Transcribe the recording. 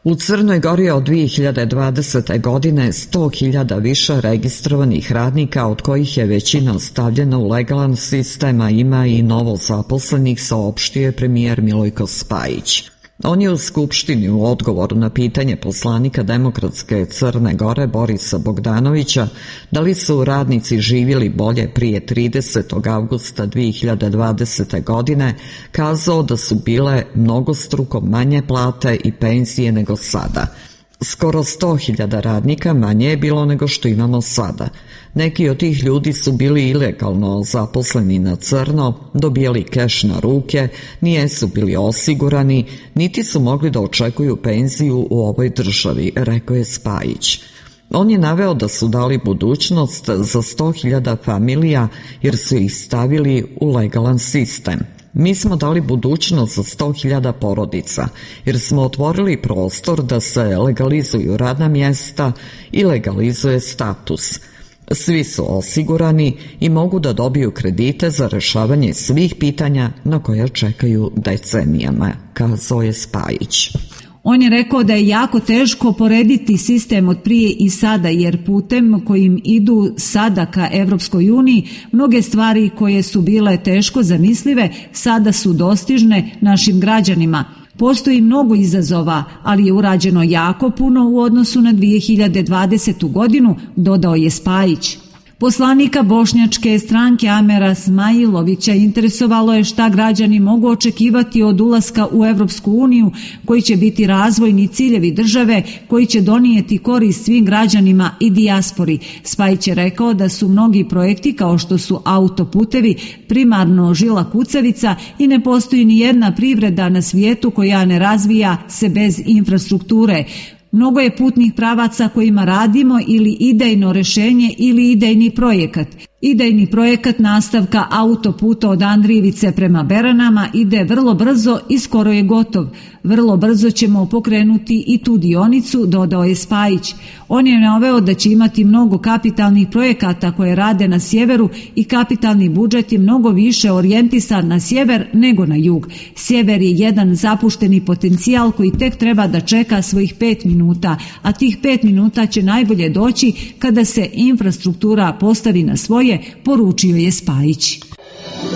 U Crnoj Gori je od 2020. godine 100.000 više registrovanih radnika, od kojih je većina stavljena u legalan sistem, a ima i novo zaposlenih, saopštio je premijer Milojko Spajić. On je u Skupštini u odgovoru na pitanje poslanika Demokratske Crne Gore Borisa Bogdanovića da li su radnici živjeli bolje prije 30. avgusta 2020. godine kazao da su bile mnogostruko manje plate i penzije nego sada. Skoro 100.000 radnika manje je bilo nego što imamo sada. Neki od tih ljudi su bili ilegalno zaposleni na crno, dobijali keš na ruke, nijesu bili osigurani, niti su mogli da očekuju penziju u ovoj državi, rekao je Spajić. On je naveo da su dali budućnost za 100.000 familija jer su ih stavili u legalan sistem. Mi smo dali budućnost za 100.000 porodica jer smo otvorili prostor da se legalizuju radna mjesta i legalizuje status. Svi su osigurani i mogu da dobiju kredite za rešavanje svih pitanja na koja čekaju decenijama, kazao je Spajić. On je rekao da je jako teško porediti sistem od prije i sada, jer putem kojim idu sada ka Evropskoj uniji, mnoge stvari koje su bile teško zamislive sada su dostižne našim građanima. Postoji mnogo izazova, ali je urađeno jako puno u odnosu na 2020. godinu, dodao je Spajić. Poslanika bošnjačke stranke Amera Smailovića interesovalo je šta građani mogu očekivati od ulaska u Evropsku uniju, koji će biti razvojni ciljevi države, koji će donijeti korist svim građanima i dijaspori. Spajić je rekao da su mnogi projekti kao što su autoputevi primarno žila kucavica i ne postoji ni jedna privreda na svijetu koja ne razvija se bez infrastrukture. Mnogo je putnih pravaca kojima radimo ili idejno rešenje ili idejni projekat. Idejni projekat nastavka autoputa od Andrijevice prema Beranama ide vrlo brzo i skoro je gotov. Vrlo brzo ćemo pokrenuti i tu dionicu, dodao je Spajić. On je naveo da će imati mnogo kapitalnih projekata koje rade na sjeveru i kapitalni budžet je mnogo više orijentisan na sjever nego na jug. Sjever je jedan zapušteni potencijal koji tek treba da čeka svojih 5 minuta, a tih 5 minuta će najbolje doći kada se infrastruktura postavi na svoje, poručio je Spajić.